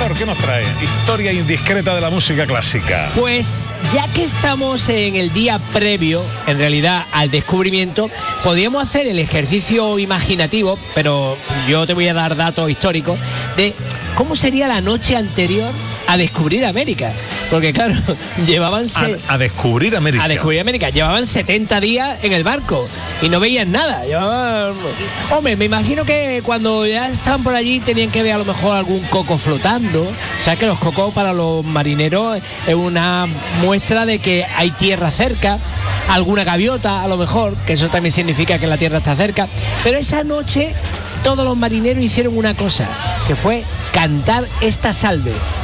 Pastor, ¿qué nos trae? Historia indiscreta de la música clásica. Pues ya que estamos en el día previo, en realidad, al descubrimiento, podríamos hacer el ejercicio imaginativo, pero yo te voy a dar datos históricos, de cómo sería la noche anterior a descubrir América. Porque claro, llevaban... A descubrir América. A descubrir América. Llevaban 70 días en el barco y no veían nada. Hombre, me imagino que cuando ya estaban por allí tenían que ver a lo mejor algún coco flotando. O sea que los cocos para los marineros es una muestra de que hay tierra cerca. Alguna gaviota a lo mejor, que eso también significa que la tierra está cerca. Pero esa noche todos los marineros hicieron una cosa, que fue cantar esta salve.